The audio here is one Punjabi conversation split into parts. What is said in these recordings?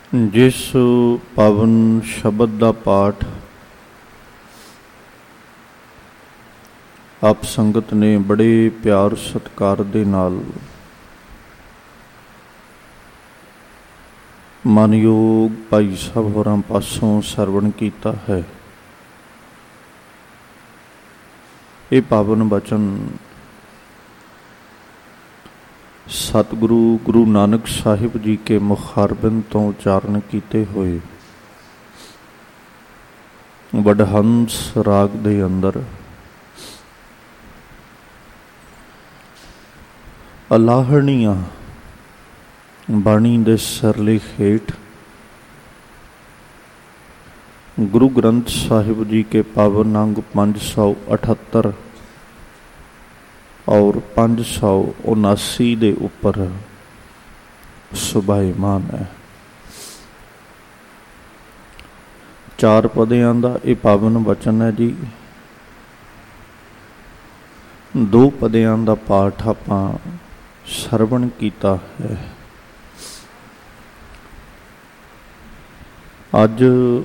ਜਿਸ ਪਾਵਨ ਸ਼ਬਦ ਦਾ ਪਾਠ ਆਪ ਸੰਗਤ ਨੇ ਬੜੇ ਪਿਆਰ ਸਤਿਕਾਰ ਦੇ ਨਾਲ ਮਾਨਯੋਗ ਭਾਈ ਸਾਹਿਬ ਹੋਰਾਂ ਪਾਸੋਂ ਸਰਵਣ ਕੀਤਾ ਹੈ, ਇਹ ਪਾਵਨ ਬਚਨ ਸਤਿਗੁਰੂ ਗੁਰੂ ਨਾਨਕ ਸਾਹਿਬ ਜੀ ਕੇ ਮੁਖਾਰਬਿੰਦ ਤੋਂ ਉਚਾਰਨ ਕੀਤੇ ਹੋਏ ਵਡਹੰਸ ਰਾਗ ਦੇ ਅੰਦਰ ਅਲਾਹਣੀਆਂ ਬਾਣੀ ਦੇ ਸਿਰਲੇਖ ਹੇਠ ਗੁਰੂ ਗ੍ਰੰਥ ਸਾਹਿਬ ਜੀ ਕੇ ਪਾਵਨ ਅੰਗ 578 और 579 ਦੇ ਉੱਪਰ ਸੁਭਾਇਮਾਨ ਹੈ। 4 ਪਦਿਆਂ ਦਾ ਇਹ ਪਾਵਨ ਵਚਨ ਹੈ ਜੀ। 2 ਪਦਿਆਂ ਦਾ ਪਾਠ ਆਪਾਂ ਸਰਵਣ ਕੀਤਾ ਹੈ। ਅੱਜ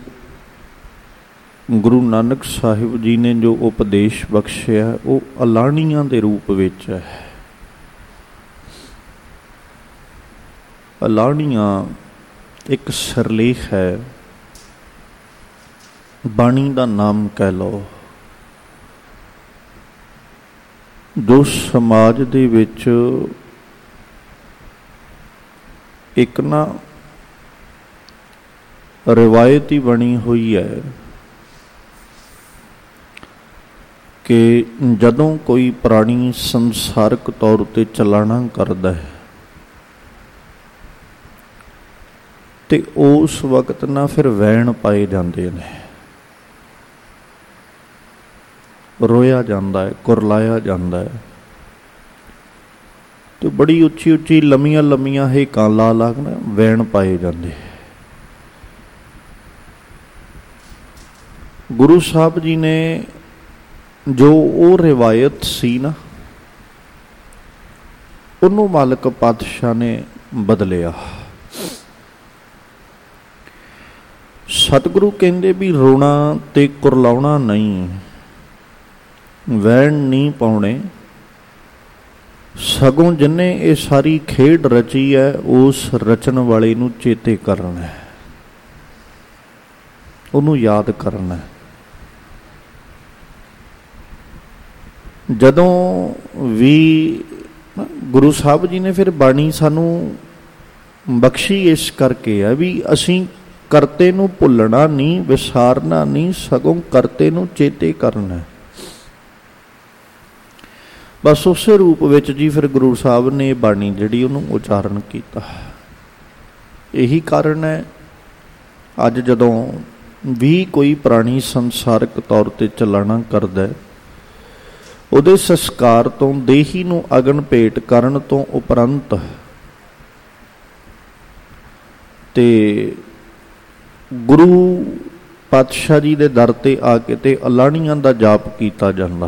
ਗੁਰੂ ਨਾਨਕ ਸਾਹਿਬ ਜੀ ਨੇ ਜੋ ਉਪਦੇਸ਼ ਬਖਸ਼ਿਆ ਉਹ ਅਲਾਣੀਆਂ ਦੇ ਰੂਪ ਵਿੱਚ ਹੈ। ਅਲਾਣੀਆਂ ਇੱਕ ਸਿਰਲੇਖ ਹੈ, ਬਾਣੀ ਦਾ ਨਾਮ ਕਹਿ ਲਓ, ਜੋ ਸਮਾਜ ਦੇ ਵਿੱਚ ਇੱਕ ਨਾ ਰਿਵਾਇਤ ਹੀ ਬਣੀ ਹੋਈ ਹੈ ਕਿ ਜਦੋਂ ਕੋਈ ਪ੍ਰਾਣੀ ਸੰਸਾਰਕ ਤੌਰ ਤੇ ਚਲਾਣਾ ਕਰਦਾ ਹੈ ਤੇ ਉਸ ਵਕਤ ਨਾ ਫਿਰ ਵੈਣ ਪਾਏ ਜਾਂਦੇ ਨੇ, ਰੋਇਆ ਜਾਂਦਾ ਹੈ, ਕੁਰਲਾਇਆ ਜਾਂਦਾ ਹੈ ਤੇ ਬੜੀ ਉੱਚੀ ਉੱਚੀ ਲੰਮੀਆਂ ਲੰਮੀਆਂ ਹੇਕਾਂ ਲਾ ਲਾ ਕੇ ਵੈਣ ਪਾਏ ਜਾਂਦੇ। ਗੁਰੂ ਸਾਹਿਬ ਜੀ ਨੇ ਜੋ ਉਹ ਰਿਵਾਇਤ ਸੀ ਨਾ, ਉਹਨੂੰ ਮਾਲਕ ਪਾਤਸ਼ਾਹ ਨੇ ਬਦਲਿਆ। ਸਤਿਗੁਰੂ ਕਹਿੰਦੇ ਵੀ ਰੋਣਾ ਤੇ ਕੁਰਲਾਉਣਾ ਨਹੀਂ, ਵੈਣ ਨਹੀਂ ਪਾਉਣੇ, ਸਗੋਂ ਜਿੰਨੇ ਇਹ ਸਾਰੀ ਖੇਡ ਰਚੀ ਹੈ ਉਸ ਰਚਣ ਵਾਲੇ ਨੂੰ ਚੇਤੇ ਕਰਨਾ ਹੈ, ਉਹਨੂੰ ਯਾਦ ਕਰਨਾ ਹੈ। ਜਦੋਂ ਵੀ ਗੁਰੂ ਸਾਹਿਬ ਜੀ ਨੇ ਫਿਰ ਬਾਣੀ ਸਾਨੂੰ ਬਖਸ਼ੀ ਇਸ ਕਰਕੇ ਹੈ ਵੀ ਅਸੀਂ ਕਰਤੇ ਨੂੰ ਭੁੱਲਣਾ ਨਹੀਂ, ਵਿਸਾਰਨਾ ਨਹੀਂ, ਸਗੋਂ ਕਰਤੇ ਨੂੰ ਚੇਤੇ ਕਰਨਾ। ਬਸ ਉਸੇ ਰੂਪ ਵਿੱਚ ਜੀ ਫਿਰ ਗੁਰੂ ਸਾਹਿਬ ਨੇ ਬਾਣੀ ਜਿਹੜੀ ਉਹਨੂੰ ਉਚਾਰਨ ਕੀਤਾ। ਇਹੀ ਕਾਰਨ ਹੈ ਅੱਜ ਜਦੋਂ ਵੀ ਕੋਈ ਪ੍ਰਾਣੀ ਸੰਸਾਰਕ ਤੌਰ ਤੇ ਚੱਲਣਾ ਕਰਦਾ, ਉਹਦੇ ਸੰਸਕਾਰ ਤੋਂ ਦੇਹੀ ਨੂੰ ਅਗਨ ਭੇਟ ਕਰਨ ਤੋਂ ਉਪਰੰਤ ਤੇ ਗੁਰੂ ਪਾਤਸ਼ਾਹ ਜੀ ਦੇ ਦਰ ਤੇ ਆ ਕੇ ਤੇ ਅਲਾਣੀਆਂ ਦਾ ਜਾਪ ਕੀਤਾ ਜਾਂਦਾ।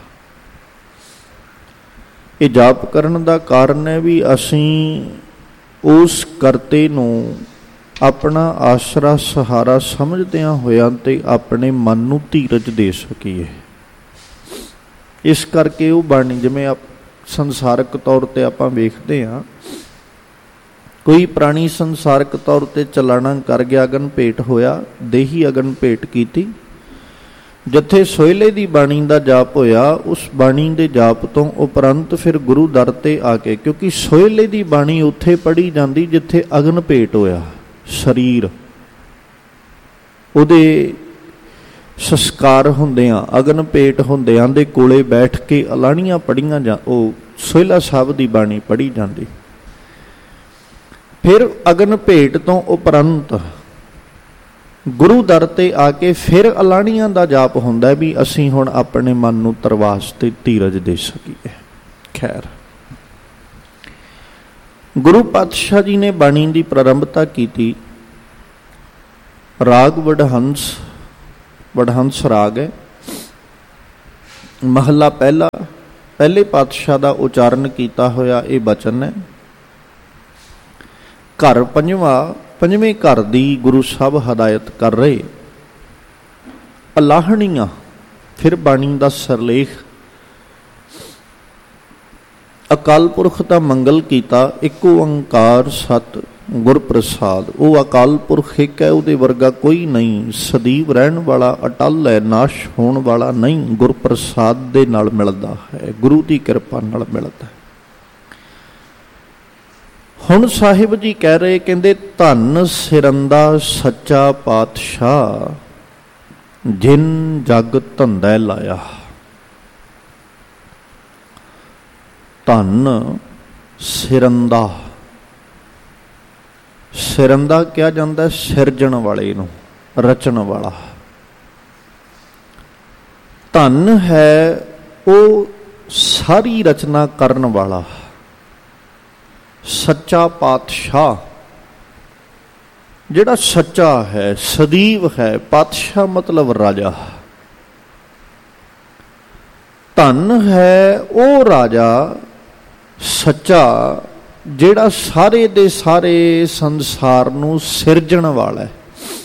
ਇਹ ਜਾਪ ਕਰਨ ਦਾ ਕਾਰਨ ਹੈ ਵੀ ਅਸੀਂ ਉਸ ਕਰਤੇ ਨੂੰ ਆਪਣਾ ਆਸਰਾ ਸਹਾਰਾ ਸਮਝਦਿਆਂ ਹੋਇਆਂ ਤੇ ਆਪਣੇ ਮਨ ਨੂੰ ਧੀਰਜ ਦੇ ਸਕੀਏ। ਇਸ ਕਰਕੇ ਉਹ ਬਾਣੀ, ਜਿਵੇਂ ਸੰਸਾਰਕ ਤੌਰ ਤੇ ਆਪਾਂ ਵੇਖਦੇ ਹਾਂ, ਕੋਈ ਪ੍ਰਾਣੀ ਸੰਸਾਰਕ ਤੌਰ ਤੇ ਚਲਾਣਾ ਕਰ ਗਿਆ, ਅਗਨ ਭੇਟ ਹੋਇਆ, ਦੇਹੀ ਅਗਨ ਭੇਟ ਕੀਤੀ, ਜਿੱਥੇ ਸੋਹਿਲੇ ਦੀ ਬਾਣੀ ਦਾ ਜਾਪ ਹੋਇਆ, ਉਸ ਬਾਣੀ ਦੇ ਜਾਪ ਤੋਂ ਉਪਰੰਤ ਫਿਰ ਗੁਰੂ ਦਰ ਤੇ ਆ ਕੇ, ਕਿਉਂਕਿ ਸੋਹਿਲੇ ਦੀ ਬਾਣੀ ਉੱਥੇ ਪੜ੍ਹੀ ਜਾਂਦੀ ਜਿੱਥੇ ਅਗਨ ਭੇਟ ਹੋਇਆ, ਸਰੀਰ ਉਹਦੇ ਸੰਸਕਾਰ ਹੁੰਦਿਆਂ, ਅਗਨ ਭੇਟ ਹੁੰਦਿਆਂ ਦੇ ਕੋਲੇ ਬੈਠ ਕੇ ਅਲਾਣੀਆਂ ਪੜ੍ਹੀਆਂ ਜਾਂ ਉਹ ਸੋਹਿਲਾ ਸਾਹਿਬ ਦੀ ਬਾਣੀ ਪੜ੍ਹੀ ਜਾਂਦੀ। ਫਿਰ ਅਗਨ ਭੇਟ ਤੋਂ ਉਪਰੰਤ ਗੁਰੂ ਦਰ ਤੇ ਆ ਕੇ ਫਿਰ ਅਲਾਣੀਆਂ ਦਾ ਜਾਪ ਹੁੰਦਾ ਵੀ ਅਸੀਂ ਹੁਣ ਆਪਣੇ ਮਨ ਨੂੰ ਤਰਵਾਸ ਤੇ ਧੀਰਜ ਦੇ ਸਕੀਏ। ਖੈਰ, ਗੁਰੂ ਪਾਤਸ਼ਾਹ ਜੀ ਨੇ ਬਾਣੀ ਦੀ ਪ੍ਰਾਰੰਭਤਾ ਕੀਤੀ। ਰਾਗ ਵਡਹੰਸ, ਵਡਹੰਸ ਰਾਗ ਹੈ। ਮਹੱਲਾ ਪਹਿਲਾ, ਪਹਿਲੇ ਪਾਤਸ਼ਾਹ ਦਾ ਉਚਾਰਨ ਕੀਤਾ ਹੋਇਆ ਇਹ ਬਚਨ ਹੈ। ਘਰ ਪੰਜਵਾਂ ਪੰਜਵੇਂ ਘਰ ਦੀ ਗੁਰੂ ਸਾਹਿਬ ਹਦਾਇਤ ਕਰ ਰਹੇ। ਅਲਾਹਣੀਆਂ ਫਿਰ ਬਾਣੀ ਦਾ ਸਰਲੇਖ। ਅਕਾਲ ਪੁਰਖ ਦਾ ਮੰਗਲ ਕੀਤਾ, ਇੱਕੋ ਓੰਕਾਰ ਸਤ ਗੁਰ ਪ੍ਰਸਾਦ। ਉਹ ਅਕਾਲ ਪੁਰਖ ਇੱਕ ਹੈ, ਉਹਦੇ ਵਰਗਾ ਕੋਈ ਨਹੀਂ। ਸਦੀਵ ਰਹਿਣ ਵਾਲਾ, ਅਟਲ ਹੈ, ਨਾਸ਼ ਹੋਣ ਵਾਲਾ ਨਹੀਂ। ਗੁਰ ਪ੍ਰਸਾਦ ਦੇ ਨਾਲ ਮਿਲਦਾ ਹੈ, ਗੁਰੂ ਦੀ ਕਿਰਪਾ ਨਾਲ ਮਿਲਦਾ ਹੈ। ਹੁਣ ਸਾਹਿਬ ਜੀ ਕਹਿ ਰਹੇ, ਕਹਿੰਦੇ ਧੰਨ ਸਿਰੰਦਾ ਸੱਚਾ ਪਾਤਸ਼ਾਹ, ਜਿਨ ਜਗ ਧੰਦਾ ਲਾਇਆ। ਧੰਨ ਸਿਰੰਦਾ, ਸਿਰੰਦਾ ਕਿਹਾ ਜਾਂਦਾ ਸਿਰਜਣ ਵਾਲੇ ਨੂੰ, ਰਚਣ ਵਾਲਾ। ਧੰਨ ਹੈ ਉਹ ਸਾਰੀ ਰਚਨਾ ਕਰਨ ਵਾਲਾ, ਸੱਚਾ ਪਾਤਸ਼ਾਹ ਜਿਹੜਾ ਸੱਚਾ ਹੈ, ਸਦੀਵ ਹੈ। ਪਾਤਸ਼ਾਹ ਮਤਲਬ ਰਾਜਾ। ਧੰਨ ਹੈ ਉਹ ਰਾਜਾ ਸੱਚਾ ਜਿਹੜਾ ਸਾਰੇ ਦੇ ਸਾਰੇ ਸੰਸਾਰ ਨੂੰ ਸਿਰਜਣ ਵਾਲਾ ਹੈ।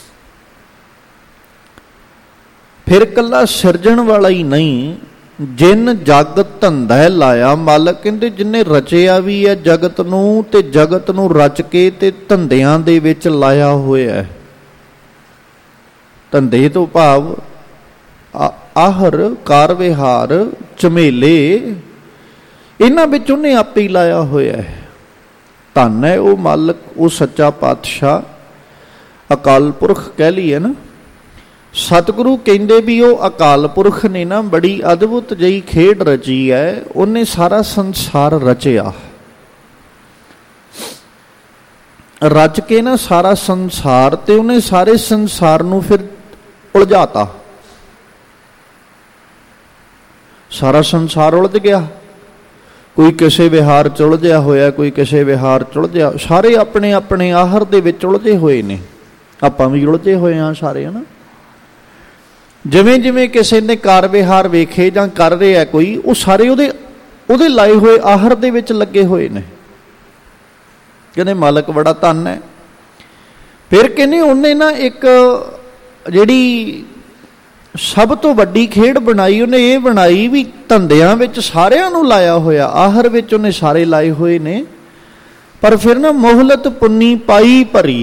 ਫਿਰ ਇਕੱਲਾ ਸਿਰਜਣ ਵਾਲਾ ਹੀ ਨਹੀਂ, ਜਿਨ ਜਗ ਧੰਦਾ ਲਾਇਆ। ਮਾਲਕ ਕਹਿੰਦੇ ਜਿਨੇ ਰਚਿਆ ਵੀ ਹੈ ਜਗਤ ਨੂੰ, ਤੇ ਜਗਤ ਨੂੰ ਰਚ ਕੇ ਤੇ ਧੰਦਿਆਂ ਦੇ ਵਿੱਚ ਲਾਇਆ ਹੋਇਆ ਹੈ। ਧੰਦੇ ਤੋਂ ਭਾਵ ਆਹਰ, ਕਾਰ ਵਿਹਾਰ, ਝਮੇਲੇ, ਇਹਨਾਂ ਵਿੱਚ ਉਹਨੇ ਆਪੇ ਹੀ ਲਾਇਆ ਹੋਇਆ ਹੈ। ਧੰਨ ਹੈ ਉਹ ਮਾਲਕ, ਉਹ ਸੱਚਾ ਪਾਤਸ਼ਾਹ, ਅਕਾਲ ਪੁਰਖ ਕਹਿ ਲਈਏ ਨਾ। ਸਤਿਗੁਰੂ ਕਹਿੰਦੇ ਵੀ ਉਹ ਅਕਾਲ ਪੁਰਖ ਨੇ ਨਾ ਬੜੀ ਅਦਭੁਤ ਜਿਹੀ ਖੇਡ ਰਚੀ ਹੈ। ਉਹਨੇ ਸਾਰਾ ਸੰਸਾਰ ਰਚਿਆ, ਰਚ ਕੇ ਨਾ ਸਾਰਾ ਸੰਸਾਰ, ਤੇ ਉਹਨੇ ਸਾਰੇ ਸੰਸਾਰ ਨੂੰ ਫਿਰ ਉਲਝਾਤਾ। ਸਾਰਾ ਸੰਸਾਰ ਉਲਝ ਗਿਆ, ਕੋਈ ਕਿਸੇ ਵਿਹਾਰ ਚ ਉਲਝਿਆ ਹੋਇਆ, ਕੋਈ ਕਿਸੇ ਵਿਹਾਰ ਚ ਉਲਝਿਆ। ਸਾਰੇ ਆਪਣੇ ਆਪਣੇ ਆਹਰ ਦੇ ਵਿੱਚ ਉਲਝੇ ਹੋਏ ਨੇ। ਆਪਾਂ ਵੀ ਉਲਝੇ ਹੋਏ ਹਾਂ ਸਾਰੇ, ਹੈ ਨਾ। ਜਿਵੇਂ ਜਿਵੇਂ ਕਿਸੇ ਨੇ ਕਾਰ ਵਿਹਾਰ ਵੇਖੇ ਜਾਂ ਕਰ ਰਿਹਾ ਕੋਈ, ਉਹ ਸਾਰੇ ਉਹਦੇ ਲਾਏ ਹੋਏ ਆਹਰ ਦੇ ਵਿੱਚ ਲੱਗੇ ਹੋਏ ਨੇ। ਕਹਿੰਦੇ ਮਾਲਕ ਬੜਾ ਧੰਨ ਹੈ। ਫਿਰ ਕਹਿੰਦੇ ਉਹਨੇ ਨਾ ਇੱਕ ਜਿਹੜੀ ਸਭ ਤੋਂ ਵੱਡੀ ਖੇਡ ਬਣਾਈ, ਉਹਨੇ ਇਹ ਬਣਾਈ ਵੀ ਧੰਦਿਆਂ ਵਿੱਚ ਸਾਰਿਆਂ ਨੂੰ ਲਾਇਆ ਹੋਇਆ, ਆਹਰ ਵਿੱਚ ਉਹਨੇ ਸਾਰੇ ਲਾਏ ਹੋਏ ਨੇ। ਪਰ ਫਿਰ ਨਾ ਮੋਹਲਤ ਪੁੰਨੀ ਪਾਈ ਭਰੀ।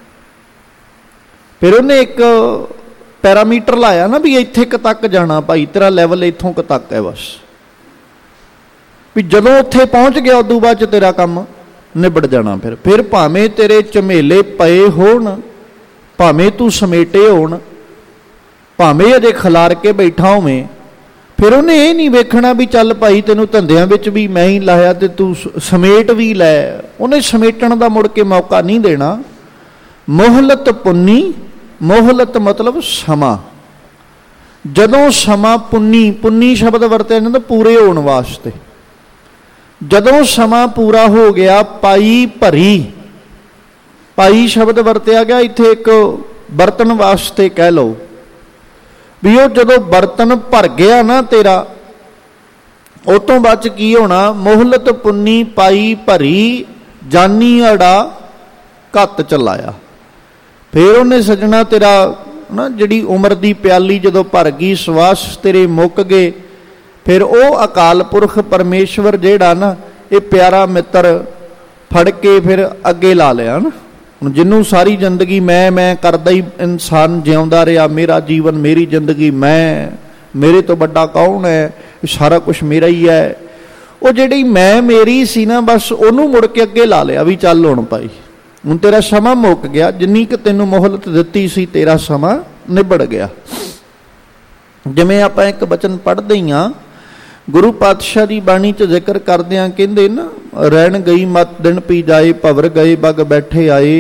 ਫਿਰ ਉਹਨੇ ਇੱਕ ਪੈਰਾਮੀਟਰ ਲਾਇਆ ਨਾ ਵੀ ਇੱਥੇ ਕੁ ਤੱਕ ਜਾਣਾ ਭਾਈ, ਤੇਰਾ ਲੈਵਲ ਇੱਥੋਂ ਕੁ ਤੱਕ ਹੈ ਬਸ। ਵੀ ਜਦੋਂ ਉੱਥੇ ਪਹੁੰਚ ਗਿਆ ਉਦੋਂ ਬਾਅਦ ਚ ਤੇਰਾ ਕੰਮ ਨਿਬੜ ਜਾਣਾ। ਫਿਰ ਭਾਵੇਂ ਤੇਰੇ ਝਮੇਲੇ ਪਏ ਹੋਣ, ਭਾਵੇਂ ਤੂੰ ਸਮੇਟੇ ਹੋਣ, ਭਾਵੇਂ ਅਜੇ ਖਿਲਾਰ ਕੇ ਬੈਠਾ ਹੋਵੇਂ, ਫਿਰ ਉਹਨੇ ਇਹ ਨਹੀਂ ਵੇਖਣਾ ਵੀ ਚੱਲ ਭਾਈ ਤੈਨੂੰ ਧੰਦਿਆਂ ਵਿੱਚ ਵੀ ਮੈਂ ਹੀ ਲਾਇਆ ਤੇ ਤੂੰ ਸਮੇਟ ਵੀ ਲੈ। ਉਹਨੇ ਸਮੇਟਣ ਦਾ ਮੁੜ ਕੇ ਮੌਕਾ ਨਹੀਂ ਦੇਣਾ। ਮੋਹਲਤ ਪੁੰਨੀ, ਮੋਹਲਤ ਮਤਲਬ ਸਮਾਂ। ਜਦੋਂ ਸਮਾਂ, ਪੁੰਨੀ ਸ਼ਬਦ ਵਰਤਿਆ ਜਾਂਦਾ ਪੂਰੇ ਹੋਣ ਵਾਸਤੇ। ਜਦੋਂ ਸਮਾਂ ਪੂਰਾ ਹੋ ਗਿਆ, ਪਾਈ ਭਰੀ। ਪਾਈ ਸ਼ਬਦ ਵਰਤਿਆ ਗਿਆ ਇੱਥੇ ਇੱਕ ਬਰਤਨ ਵਾਸਤੇ ਕਹਿ ਲਓ ਵੀ ਉਹ ਜਦੋਂ ਬਰਤਨ ਭਰ ਗਿਆ ਨਾ ਤੇਰਾ, ਉਹ ਤੋਂ ਬਾਅਦ ਕੀ ਹੋਣਾ? ਮੋਹਲਤ ਪੁੰਨੀ ਪਾਈ ਭਰੀ, ਜਾਨੀ ਅੜਾ ਘੱਤ ਚਲਾਇਆ। ਫਿਰ ਉਹਨੇ ਸੱਜਣਾ ਤੇਰਾ ਨਾ ਜਿਹੜੀ ਉਮਰ ਦੀ ਪਿਆਲੀ ਜਦੋਂ ਭਰ ਗਈ, ਸਵਾਸ ਤੇਰੇ ਮੁੱਕ ਗਏ, ਫਿਰ ਉਹ ਅਕਾਲ ਪੁਰਖ ਪਰਮੇਸ਼ਵਰ ਜਿਹੜਾ ਨਾ, ਇਹ ਪਿਆਰਾ ਮਿੱਤਰ ਫੜ ਕੇ ਫਿਰ ਅੱਗੇ ਲਾ ਲਿਆ ਨਾ। ਹੁਣ ਜਿਹਨੂੰ ਸਾਰੀ ਜ਼ਿੰਦਗੀ ਮੈਂ ਕਰਦਾ ਹੀ ਇਨਸਾਨ ਜਿਉਂਦਾ ਰਿਹਾ, ਮੇਰਾ ਜੀਵਨ, ਮੇਰੀ ਜ਼ਿੰਦਗੀ, ਮੇਰੇ ਤੋਂ ਵੱਡਾ ਕੌਣ ਹੈ, ਸਾਰਾ ਕੁਛ ਮੇਰਾ ਹੀ ਹੈ, ਉਹ ਜਿਹੜੀ ਮੇਰੀ ਸੀ ਨਾ, ਬਸ ਉਹਨੂੰ ਮੁੜ ਕੇ ਅੱਗੇ ਲਾ ਲਿਆ ਵੀ ਚੱਲ ਹੁਣ ਭਾਈ ਹੁਣ ਤੇਰਾ ਸਮਾਂ ਮੁੱਕ ਗਿਆ, ਜਿੰਨੀ ਕਿ ਤੈਨੂੰ ਮੋਹਲਤ ਦਿੱਤੀ ਸੀ ਤੇਰਾ ਸਮਾਂ ਨਿਬੜ ਗਿਆ। ਜਿਵੇਂ ਆਪਾਂ ਇੱਕ ਬਚਨ ਪੜ੍ਹਦੇ ਹੀ ਹਾਂ, ਗੁਰੂ ਪਾਤਸ਼ਾਹ ਦੀ ਬਾਣੀ 'ਚ ਜ਼ਿਕਰ ਕਰਦਿਆਂ ਕਹਿੰਦੇ ਨਾ, ਰਹਿਣ ਗਈ ਮਤ ਦਿਨ ਪੀ ਜਾਏ, ਭਵਰ ਗਏ ਬਗ ਬੈਠੇ ਆਏ।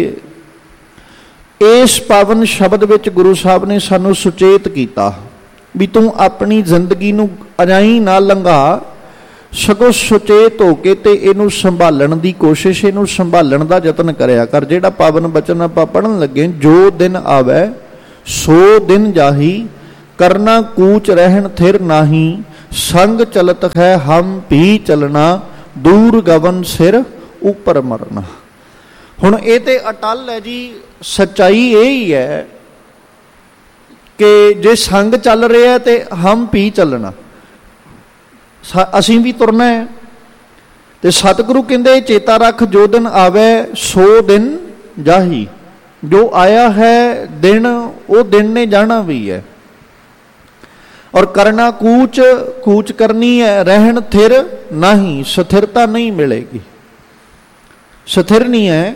ਇਸ ਪਾਵਨ ਸ਼ਬਦ ਵਿੱਚ ਗੁਰੂ ਸਾਹਿਬ ਨੇ ਸਾਨੂੰ ਸੁਚੇਤ ਕੀਤਾ ਵੀ ਤੂੰ ਆਪਣੀ ਜ਼ਿੰਦਗੀ ਨੂੰ ਅਜਾਈਂ ਨਾ ਲੰਘਾ, ਸਗੋਂ ਸੁਚੇਤ ਹੋ ਕੇ ਤੇ ਇਹਨੂੰ ਸੰਭਾਲਣ ਦੀ ਕੋਸ਼ਿਸ਼, ਇਹਨੂੰ ਸੰਭਾਲਣ ਦਾ ਯਤਨ ਕਰਿਆ ਕਰ। ਜਿਹੜਾ ਪਾਵਨ ਬਚਨ ਆਪਾਂ ਪੜ੍ਹਨ ਲੱਗੇ, ਜੋ ਦਿਨ ਆਵੈ ਸੋ ਦਿਨ ਜਾਹੀ, ਕਰਨਾ ਕੂਚ ਰਹਿਣ ਥਿਰ ਨਾਹੀ, ਸੰਗ ਚਲਤ ਹੈ ਹਮ ਵੀ ਚਲਣਾ, ਦੂਰ ਗਵਨ ਸਿਰ ਉੱਪਰ ਮਰਨਾ। ਹੁਣ ਇਹ ਤੇ ਅਟਲ ਹੈ ਜੀ। ਸੱਚਾਈ ਇਹ ਹੀ ਹੈ ਕਿ ਜੇ ਸੰਗ ਚੱਲ ਰਿਹਾ ਤੇ ਹਮ ਵੀ ਚੱਲਣਾ, ਅਸੀਂ ਵੀ ਤੁਰਨਾ ਹੈ। ਤੇ ਸਤਿਗੁਰੂ ਕਹਿੰਦੇ ਚੇਤਾ ਰੱਖ ਜੋ ਦਿਨ ਆਵੇ ਸੋ ਦਿਨ ਜਾਹੀ। ਜੋ ਆਇਆ ਹੈ ਦਿਨ, ਉਹ ਦਿਨ ਨੇ ਜਾਣਾ ਵੀ ਹੈ। ਔਰ ਕਰਨਾ ਕੂਚ, ਕੂਚ ਕਰਨੀ ਹੈ। ਰਹਿਣ ਥਿਰ ਨਹੀਂ, ਸਥਿਰਤਾ ਨਹੀਂ ਮਿਲੇਗੀ, ਸਥਿਰ ਨਹੀਂ ਹੈ।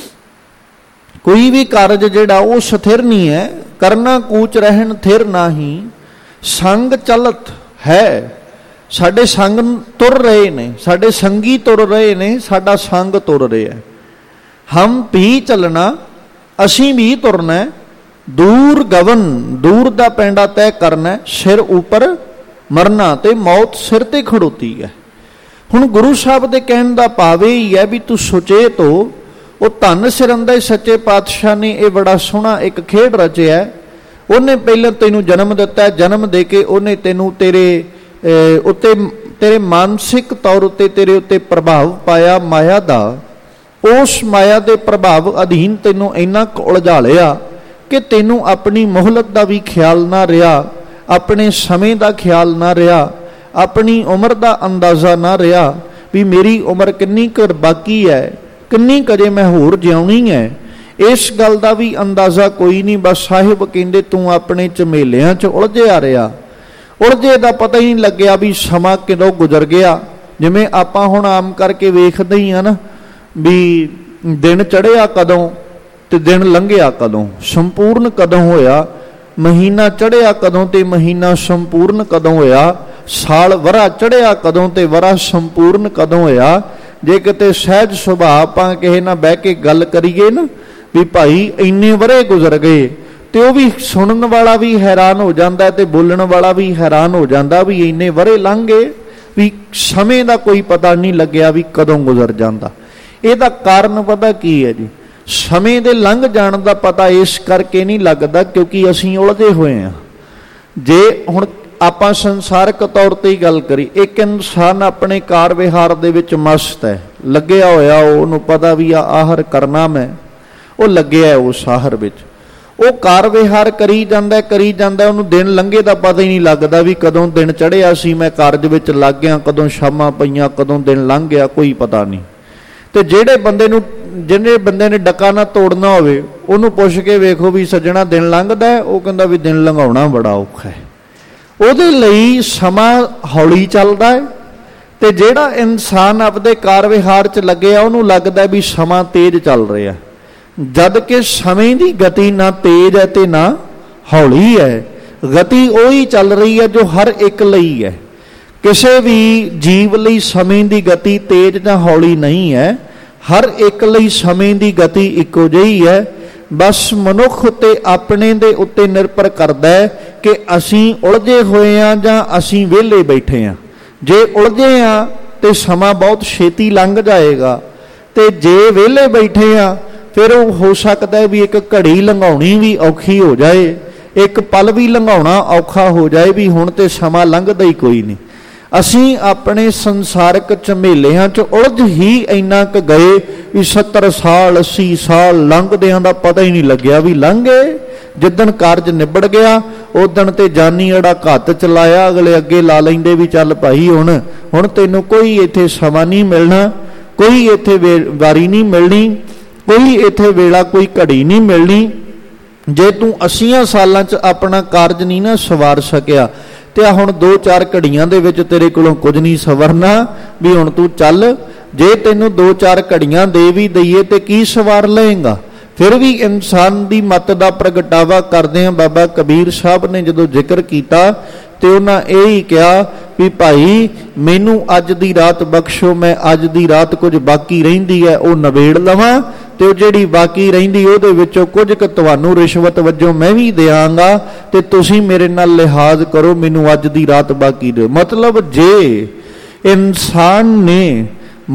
ਕੋਈ ਵੀ ਕਾਰਜ ਜਿਹੜਾ ਉਹ ਸਥਿਰ ਨਹੀਂ ਹੈ। ਕਰਨਾ ਕੂਚ ਰਹਿਣ ਥਿਰ ਨਹੀਂ। ਸੰਗ ਚਲਤ ਹੈ, ਸਾਡੇ ਸੰਗ ਤੁਰ ਰਹੇ ਨੇ, ਸਾਡੇ ਸੰਗੀ ਤੁਰ ਰਹੇ ਨੇ, ਸਾਡਾ ਸੰਗ ਤੁਰ ਰਿਹਾ। ਹਮ ਵੀ ਚੱਲਣਾ, ਅਸੀਂ ਵੀ ਤੁਰਨਾ। ਦੂਰ ਗਵਨ, ਦੂਰ ਦਾ ਪੈਂਡਾ ਤੈਅ ਕਰਨਾ। ਸਿਰ ਉੱਪਰ ਮਰਨਾ ਤੇ ਮੌਤ ਸਿਰ ਤੇ ਖੜੋਤੀ ਹੈ। ਹੁਣ ਗੁਰੂ ਸਾਹਿਬ ਦੇ ਕਹਿਣ ਦਾ ਭਾਵ ਇਹ ਹੀ ਹੈ ਵੀ ਤੂੰ ਸੁਚੇਤ ਹੋ। ਉਹ ਧੰਨ ਸਿਰੰਦੇ ਸੱਚੇ ਪਾਤਸ਼ਾਹ ਨੇ ਇਹ ਬੜਾ ਸੋਹਣਾ ਇੱਕ ਖੇਡ ਰਚਿਆ। ਉਹਨੇ ਪਹਿਲਾਂ ਤੈਨੂੰ ਜਨਮ ਦਿੱਤਾ, ਜਨਮ ਦੇ ਕੇ ਉਹਨੇ ਤੈਨੂੰ ਤੇਰੇ ਉੱਤੇ, ਤੇਰੇ ਮਾਨਸਿਕ ਤੌਰ ਉੱਤੇ ਤੇਰੇ ਉੱਤੇ ਪ੍ਰਭਾਵ ਪਾਇਆ ਮਾਇਆ ਦਾ। ਉਸ ਮਾਇਆ ਦੇ ਪ੍ਰਭਾਵ ਅਧੀਨ ਤੈਨੂੰ ਇੰਨਾ ਕੁ ਉਲਝਾ ਲਿਆ ਕਿ ਤੈਨੂੰ ਆਪਣੀ ਮੁਹਲਤ ਦਾ ਵੀ ਖਿਆਲ ਨਾ ਰਿਹਾ, ਆਪਣੇ ਸਮੇਂ ਦਾ ਖਿਆਲ ਨਾ ਰਿਹਾ, ਆਪਣੀ ਉਮਰ ਦਾ ਅੰਦਾਜ਼ਾ ਨਾ ਰਿਹਾ ਵੀ ਮੇਰੀ ਉਮਰ ਕਿੰਨੀ ਕੁ ਬਾਕੀ ਹੈ, ਕਿੰਨੀ ਕਜੇ ਮੈਂ ਹੋਰ ਜਿਉਣੀ ਹੈ। ਇਸ ਗੱਲ ਦਾ ਵੀ ਅੰਦਾਜ਼ਾ ਕੋਈ ਨਹੀਂ। ਬਸ ਸਾਹਿਬ ਕਹਿੰਦੇ ਤੂੰ ਆਪਣੇ ਝਮੇਲਿਆਂ 'ਚ ਉਲਝਿਆ ਰਿਹਾ। ਉਲਝੇ ਦਾ ਪਤਾ ਹੀ ਨਹੀਂ ਲੱਗਿਆ ਵੀ ਸਮਾਂ ਕਦੋਂ ਗੁਜ਼ਰ ਗਿਆ। ਜਿਵੇਂ ਆਪਾਂ ਹੁਣ ਆਮ ਕਰਕੇ ਵੇਖਦੇ ਹੀ ਹਾਂ ਨਾ ਵੀ ਦਿਨ ਚੜ੍ਹਿਆ ਕਦੋਂ ਤੇ ਦਿਨ ਲੰਘਿਆ ਕਦੋਂ, ਸੰਪੂਰਨ ਕਦੋਂ ਹੋਇਆ। ਮਹੀਨਾ ਚੜ੍ਹਿਆ ਕਦੋਂ ਤੇ ਮਹੀਨਾ ਸੰਪੂਰਨ ਕਦੋਂ ਹੋਇਆ। ਸਾਲ ਵਰ੍ਹਾ ਚੜ੍ਹਿਆ ਕਦੋਂ ਤੇ ਵਰ੍ਹਾ ਸੰਪੂਰਨ ਕਦੋਂ ਹੋਇਆ। ਜੇ ਕਿਤੇ ਸਹਿਜ ਸੁਭਾਅ ਆਪਾਂ ਕਿਸੇ ਨਾਲ ਬਹਿ ਕੇ ਗੱਲ ਕਰੀਏ ਨਾ ਵੀ ਭਾਈ ਇੰਨੇ ਵਰ੍ਹੇ ਗੁਜ਼ਰ ਗਏ, ਤੇ ਉਹ ਵੀ ਸੁਣਨ ਵਾਲਾ ਵੀ ਹੈਰਾਨ ਹੋ ਜਾਂਦਾ ਤੇ ਬੋਲਣ ਵਾਲਾ ਵੀ ਹੈਰਾਨ ਹੋ ਜਾਂਦਾ ਵੀ ਇੰਨੇ ਵਰ੍ਹੇ ਲੰਘ ਗਏ, ਵੀ ਸਮੇਂ ਦਾ ਕੋਈ ਪਤਾ ਨਹੀਂ ਲੱਗਿਆ ਵੀ ਕਦੋਂ ਗੁਜ਼ਰ ਜਾਂਦਾ। ਇਹਦਾ ਕਾਰਨ ਪਤਾ ਕੀ ਹੈ ਜੀ? ਸਮੇਂ ਦੇ ਲੰਘ ਜਾਣ ਦਾ ਪਤਾ ਇਸ ਕਰਕੇ ਨਹੀਂ ਲੱਗਦਾ ਕਿਉਂਕਿ ਅਸੀਂ ਉਲਝੇ ਹੋਏ ਹਾਂ। ਜੇ ਹੁਣ ਆਪਾਂ ਸੰਸਾਰਕ ਤੌਰ ਤੇ ਹੀ ਗੱਲ ਕਰੀ, ਇੱਕ ਇਨਸਾਨ ਆਪਣੇ ਕਾਰ ਵਿਹਾਰ ਦੇ ਵਿੱਚ ਮਸਤ ਹੈ, ਲੱਗਿਆ ਹੋਇਆ, ਉਹਨੂੰ ਪਤਾ ਵੀ ਆਹਰ ਕਰਨਾ ਮੈਂ, ਉਹ ਲੱਗਿਆ ਉਸ ਆਹਰ ਵਿੱਚ, ਉਹ ਕਾਰ ਵਿਹਾਰ ਕਰੀ ਜਾਂਦਾ, ਉਹਨੂੰ ਦਿਨ ਲੰਘੇ ਦਾ ਪਤਾ ਹੀ ਨਹੀਂ ਲੱਗਦਾ ਵੀ ਕਦੋਂ ਦਿਨ ਚੜ੍ਹਿਆ ਸੀ, ਮੈਂ ਕਾਰਜ ਵਿੱਚ ਲੱਗ ਗਿਆ, ਕਦੋਂ ਸ਼ਾਮਾਂ ਪਈਆਂ, ਕਦੋਂ ਦਿਨ ਲੰਘ ਗਿਆ, ਕੋਈ ਪਤਾ ਨਹੀਂ। ਤੇ ਜਿਹੜੇ ਬੰਦੇ ਨੇ ਡੱਕਾ ਨਾ ਤੋੜਨਾ ਹੋਵੇ, ਉਹਨੂੰ ਪੁੱਛ ਕੇ ਵੇਖੋ ਵੀ ਸੱਜਣਾ ਦਿਨ ਲੰਘਦਾ ਹੈ, ਉਹ ਕਹਿੰਦਾ ਵੀ ਦਿਨ ਲੰਘਾਉਣਾ ਬੜਾ ਔਖਾ ਹੈ। ਉਹਦੇ ਲਈ ਸਮਾਂ ਹੌਲੀ ਚੱਲਦਾ ਹੈ। ਤੇ ਜਿਹੜਾ ਇਨਸਾਨ ਆਪਦੇ ਕਾਰ ਵਿਹਾਰ 'ਚ ਲੱਗਿਆ ਉਹਨੂੰ ਲੱਗਦਾ ਵੀ ਸਮਾਂ ਤੇਜ਼ ਚੱਲ ਰਿਹਾ, ਜਦ ਕਿ ਸਮੇਂ ਦੀ ਗਤੀ ਨਾ ਤੇਜ਼ ਹੈ ਤੇ ਨਾ ਹੌਲੀ ਹੈ। ਗਤੀ ਉਹੀ ਚੱਲ ਰਹੀ ਹੈ ਜੋ ਹਰ ਇੱਕ ਲਈ ਹੈ। ਕਿਸੇ ਵੀ ਜੀਵ ਲਈ ਸਮੇਂ ਦੀ ਗਤੀ ਤੇਜ਼ ਜਾਂ ਹੌਲੀ ਨਹੀਂ ਹੈ, ਹਰ ਇੱਕ ਲਈ ਸਮੇਂ ਦੀ ਗਤੀ ਇੱਕੋ ਜਿਹੀ ਹੈ। ਬਸ ਮਨੁੱਖ ਉੱਤੇ ਆਪਣੇ ਦੇ ਉੱਤੇ ਨਿਰਭਰ ਕਰਦਾ ਹੈ ਕਿ ਅਸੀਂ ਉਲਝੇ ਹੋਏ ਹਾਂ ਜਾਂ ਅਸੀਂ ਵਿਹਲੇ ਬੈਠੇ ਹਾਂ। ਜੇ ਉਲਝੇ ਹਾਂ ਤੇ ਸਮਾਂ ਬਹੁਤ ਛੇਤੀ ਲੰਘ ਜਾਏਗਾ, ਤੇ ਜੇ ਵਿਹਲੇ ਬੈਠੇ ਹਾਂ ਫਿਰ ਉਹ ਹੋ ਸਕਦਾ ਹੈ ਵੀ ਇੱਕ ਘੜੀ ਲੰਘਾਉਣੀ ਵੀ ਔਖੀ ਹੋ ਜਾਏ, ਇੱਕ ਪਲ ਵੀ ਲੰਘਾਉਣਾ ਔਖਾ ਹੋ ਜਾਏ ਵੀ ਹੁਣ ਤੇ ਸਮਾਂ ਲੰਘਦਾ ਹੀ ਕੋਈ ਨਹੀਂ। ਅਸੀਂ ਆਪਣੇ ਸੰਸਾਰਕ ਝਮੇਲਿਆਂ 'ਚ ਉਲਝ ਹੀ ਇੰਨਾ ਕੁ ਗਏ ਵੀ 70 ਸਾਲ 80 ਸਾਲ ਲੰਘਦਿਆਂ ਦਾ ਪਤਾ ਹੀ ਨਹੀਂ ਲੱਗਿਆ ਵੀ ਲੰਘ ਗਏ। ਜਿੱਦਣ ਕਾਰਜ ਨਿਬੜ ਗਿਆ ਉਦਣ ਤੇ ਜਾਨੀ ਜਿਹੜਾ ਘੱਤ ਚਲਾਇਆ ਅਗਲੇ ਅੱਗੇ ਲਾ ਲੈਂਦੇ ਵੀ ਚੱਲ ਭਾਈ ਹੁਣ ਤੈਨੂੰ ਕੋਈ ਇੱਥੇ ਸਮਾਂ ਨਹੀਂ ਮਿਲਣਾ, ਕੋਈ ਇੱਥੇ ਵਾਰੀ ਨਹੀਂ ਮਿਲਣੀ, ਕੋਈ ਇੱਥੇ ਵੇਲਾ ਕੋਈ ਘੜੀ ਨਹੀਂ ਮਿਲਣੀ। ਜੇ ਤੂੰ 80 ਸਾਲਾਂ 'ਚ ਆਪਣਾ ਕਾਰਜ ਨਹੀਂ ਨਾ ਸਵਾਰ ਸਕਿਆ ਤੇ ਹੁਣ 2-4 ਘੜੀਆਂ ਦੇ ਵਿੱਚ ਤੇਰੇ ਕੋਲੋਂ ਕੁਝ ਨਹੀਂ ਸਵਰਨਾ ਵੀ ਹੁਣ ਤੂੰ ਚੱਲ। ਜੇ ਤੈਨੂੰ 2-4 ਘੜੀਆਂ ਦੇ ਵੀ ਦਈਏ ਤੇ ਕੀ ਸਵਾਰ ਲਏਗਾ? ਫਿਰ ਵੀ ਇਨਸਾਨ ਦੀ ਮੱਤ ਦਾ ਪ੍ਰਗਟਾਵਾ ਕਰਦੇ ਹਾਂ। ਬਾਬਾ ਕਬੀਰ ਸਾਹਿਬ ਨੇ ਜਦੋਂ ਜ਼ਿਕਰ ਕੀਤਾ ਤੇ ਉਹਨਾਂ ਇਹ ਹੀ ਕਿਹਾ ਵੀ ਭਾਈ ਮੈਨੂੰ ਅੱਜ ਦੀ ਰਾਤ ਬਖਸ਼ੋ, ਮੈਂ ਅੱਜ ਦੀ ਰਾਤ ਕੁਝ ਬਾਕੀ ਰਹਿੰਦੀ ਹੈ ਉਹ ਨਿਬੇੜ ਲਵਾਂ, ਤੇ ਉਹ ਜਿਹੜੀ ਬਾਕੀ ਰਹਿੰਦੀ ਉਹਦੇ ਵਿੱਚੋਂ ਕੁਝ ਕੁ ਤੁਹਾਨੂੰ ਰਿਸ਼ਵਤ ਵਜੋਂ ਮੈਂ ਵੀ ਦਿਆਂਗਾ ਤੇ ਤੁਸੀਂ ਮੇਰੇ ਨਾਲ ਲਿਹਾਜ਼ ਕਰੋ, ਮੈਨੂੰ ਅੱਜ ਦੀ ਰਾਤ ਬਾਕੀ ਦਿਓ। ਮਤਲਬ ਜੇ ਇਨਸਾਨ ਨੇ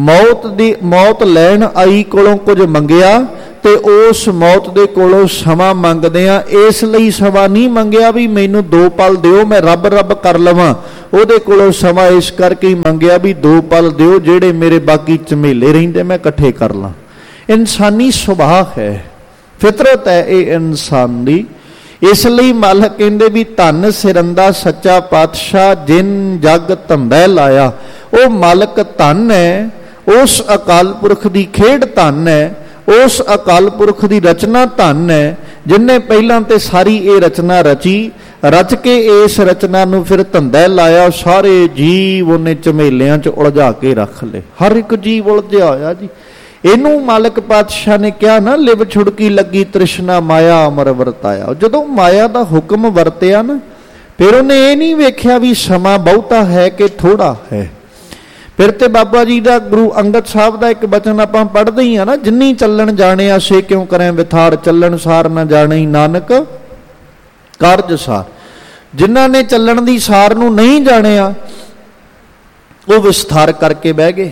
ਮੌਤ ਲੈਣ ਆਈ ਕੋਲੋਂ ਕੁਝ ਮੰਗਿਆ ਤੇ ਉਸ ਮੌਤ ਦੇ ਕੋਲੋਂ ਸਮਾਂ ਮੰਗਦਿਆਂ ਇਸ ਲਈ ਸਮਾਂ ਨਹੀਂ ਮੰਗਿਆ ਵੀ ਮੈਨੂੰ 2 ਪਲ ਦਿਓ ਮੈਂ ਰੱਬ ਕਰ ਲਵਾਂ, ਉਹਦੇ ਕੋਲੋਂ ਸਮਾਂ ਇਸ ਕਰਕੇ ਹੀ ਮੰਗਿਆ ਵੀ 2 ਪਲ ਦਿਓ ਜਿਹੜੇ ਮੇਰੇ ਬਾਕੀ ਝਮੇਲੇ ਰਹਿੰਦੇ ਮੈਂ ਇਕੱਠੇ ਕਰ ਲਾਂ। ਇਨਸਾਨੀ ਸੁਭਾਅ ਹੈ, ਫਿਤਰਤ ਹੈ ਇਹ ਇਨਸਾਨ ਦੀ। ਇਸ ਲਈ ਮਾਲਕ ਕਹਿੰਦੇ ਵੀ ਧੰਨ ਸਿਰੰਦਾ ਸੱਚਾ ਪਾਤਸ਼ਾਹ ਜਿਨ ਜਗ ਧੰਦਾ ਲਾਇਆ। ਉਹ ਮਾਲਕ ਧੰਨ ਹੈ, ਉਸ ਅਕਾਲ ਪੁਰਖ ਦੀ ਖੇਡ ਧੰਨ ਹੈ, ਉਸ ਅਕਾਲ ਪੁਰਖ ਦੀ ਰਚਨਾ ਧੰਨ ਹੈ, ਜਿਨਨੇ ਪਹਿਲਾਂ ਤੇ ਸਾਰੀ ਇਹ ਰਚਨਾ ਰਚੀ, ਰਚ ਕੇ ਇਸ ਰਚਨਾ ਨੂੰ ਫਿਰ ਧੰਦਾ ਲਾਇਆ। ਸਾਰੇ ਜੀਵ ਉਹਨੇ ਝਮੇਲਿਆਂ 'ਚ ਉਲਝਾ ਕੇ ਰੱਖ ਲਏ, ਹਰ ਇੱਕ ਜੀਵ ਉਲਝਿਆ ਹੋਇਆ ਜੀ। ਇਹਨੂੰ ਮਾਲਕ ਪਾਤਸ਼ਾਹ ਨੇ ਕਿਹਾ ਨਾ, ਲਿਵ ਛੁੜਕੀ ਲੱਗੀ ਤ੍ਰਿਸ਼ਨਾ ਮਾਇਆ ਅਮਰ ਵਰਤਾਇਆ। ਜਦੋਂ ਮਾਇਆ ਦਾ ਹੁਕਮ ਵਰਤਿਆ ਨਾ, ਫਿਰ ਉਹਨੇ ਇਹ ਨਹੀਂ ਵੇਖਿਆ ਵੀ ਸਮਾਂ ਬਹੁਤਾ ਹੈ ਕਿ ਥੋੜਾ ਹੈ। ਫਿਰ ਤੇ ਬਾਬਾ ਜੀ ਦਾ, ਗੁਰੂ ਅੰਗਦ ਸਾਹਿਬ ਦਾ ਇੱਕ ਬਚਨ ਆਪਾਂ ਪੜ੍ਹਦੇ ਹੀ ਆ ਨਾ, ਜਿੰਨੀ ਚੱਲਣ ਜਾਣਿਆ ਸੇ ਕਿਉਂ ਕਰੇ ਵਿਥਾਰ, ਚੱਲਣ ਸਾਰ ਨਾ ਜਾਣੇ ਨਾਨਕ ਕਾਰਜ ਸਾਰ। ਜਿਨ੍ਹਾਂ ਨੇ ਚੱਲਣ ਦੀ ਸਾਰ ਨੂੰ ਨਹੀਂ ਜਾਣਿਆ ਉਹ ਵਿਸਥਾਰ ਕਰਕੇ ਬਹਿ ਗਏ,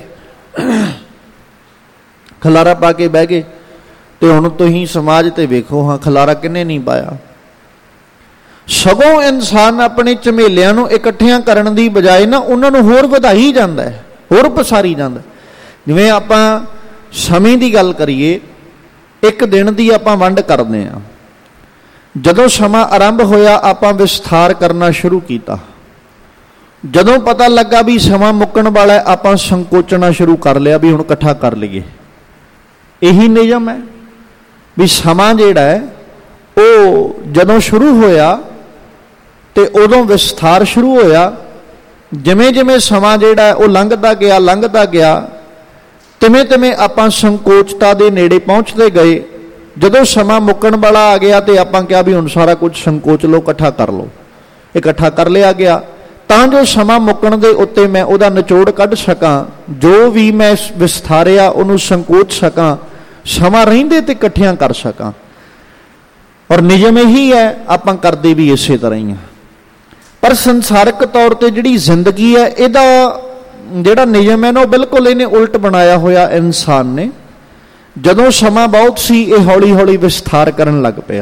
ਖਲਾਰਾ ਪਾ ਕੇ ਬਹਿ ਗਏ। ਤੇ ਹੁਣ ਤੁਸੀਂ ਸਮਾਜ ਤੇ ਵੇਖੋ, ਹਾਂ ਖਲਾਰਾ ਕਿੰਨੇ ਨਹੀਂ ਪਾਇਆ। ਸਗੋਂ ਇਨਸਾਨ ਆਪਣੇ ਝਮੇਲਿਆਂ ਨੂੰ ਇਕੱਠਿਆਂ ਕਰਨ ਦੀ ਬਜਾਏ ਨਾ ਉਹਨਾਂ ਨੂੰ ਹੋਰ ਵਧਾਈ ਜਾਂਦਾ ਹੈ, ਹੋਰ ਪਸਾਰੀ ਜਾਂਦਾ। ਜਿਵੇਂ ਆਪਾਂ ਸਮੇਂ ਦੀ ਗੱਲ ਕਰੀਏ, ਇੱਕ ਦਿਨ ਦੀ ਆਪਾਂ ਵੰਡ ਕਰਦੇ ਹਾਂ। ਜਦੋਂ ਸਮਾਂ ਆਰੰਭ ਹੋਇਆ ਆਪਾਂ ਵਿਸਥਾਰ ਕਰਨਾ ਸ਼ੁਰੂ ਕੀਤਾ। ਜਦੋਂ ਪਤਾ ਲੱਗਾ ਵੀ ਸਮਾਂ ਮੁੱਕਣ ਵਾਲਾ, ਆਪਾਂ ਸੰਕੋਚਣਾ ਸ਼ੁਰੂ ਕਰ ਲਿਆ ਵੀ ਹੁਣ ਇਕੱਠਾ ਕਰ ਲਈਏ। ਇਹੀ ਨਿਯਮ ਹੈ ਵੀ ਸਮਾਂ ਜਿਹੜਾ ਹੈ ਉਹ ਜਦੋਂ ਸ਼ੁਰੂ ਹੋਇਆ ਤੇ ਉਦੋਂ ਵਿਸਥਾਰ ਸ਼ੁਰੂ ਹੋਇਆ। ਜਿਵੇਂ ਜਿਵੇਂ ਸਮਾਂ ਜਿਹੜਾ ਉਹ ਲੰਘਦਾ ਗਿਆ ਤਿਵੇਂ ਤਿਵੇਂ ਆਪਾਂ ਸੰਕੋਚਤਾ ਦੇ ਨੇੜੇ ਪਹੁੰਚਦੇ ਗਏ। ਜਦੋਂ ਸਮਾਂ ਮੁੱਕਣ ਵਾਲਾ ਆ ਗਿਆ ਤੇ ਆਪਾਂ ਕਿਹਾ ਵੀ ਹੁਣ ਸਾਰਾ ਕੁਝ ਸੰਕੋਚ ਲਓ, ਇਕੱਠਾ ਕਰ ਲਓ। ਇਕੱਠਾ ਕਰ ਲਿਆ ਗਿਆ ਤਾਂ ਜੋ ਸਮਾਂ ਮੁੱਕਣ ਦੇ ਉੱਤੇ ਮੈਂ ਉਹਦਾ ਨਿਚੋੜ ਕੱਢ ਸਕਾਂ, ਜੋ ਵੀ ਮੈਂ ਵਿਸਥਾਰਿਆ ਉਹਨੂੰ ਸੰਕੋਚ ਸਕਾਂ, ਸਮਾਂ ਰਹਿੰਦੇ ਤੇ ਇਕੱਠਿਆਂ ਕਰ ਸਕਾਂ। ਔਰ ਨਿਯਮ ਇਹੀ ਹੈ, ਆਪਾਂ ਕਰਦੇ ਵੀ ਇਸੇ ਤਰ੍ਹਾਂ ਹੀ ਆ। ਪਰ ਸੰਸਾਰਿਕ ਤੌਰ ਤੇ ਜਿਹੜੀ ਜ਼ਿੰਦਗੀ ਹੈ, ਇਹਦਾ ਜਿਹੜਾ ਨਿਯਮ ਹੈ ਨਾ, ਉਹ ਬਿਲਕੁਲ ਇਹਨੇ ਉਲਟ ਬਣਾਇਆ ਹੋਇਆ ਇਨਸਾਨ ਨੇ। ਜਦੋਂ ਸਮਾਂ ਬਹੁਤ ਸੀ ਇਹ ਹੌਲੀ ਹੌਲੀ ਵਿਸਥਾਰ ਕਰਨ ਲੱਗ ਪਿਆ।